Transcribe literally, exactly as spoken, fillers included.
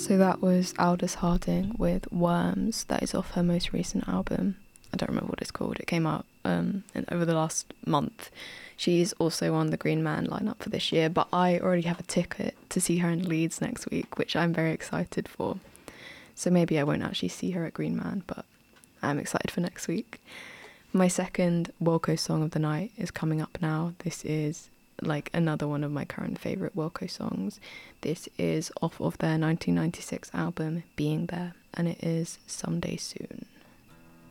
So that was Aldous Harding with Worms. That is off her most recent album. I don't remember what it's called. It came out um, in, over the last month. She's also on the Green Man lineup for this year, but I already have a ticket to see her in Leeds next week, which I'm very excited for. So maybe I won't actually see her at Green Man, but I'm excited for next week. My second Wilco song of the night is coming up now. This is like another one of my current favourite Wilco songs. This is off of their nineteen ninety-six album Being There, and it is Someday Soon.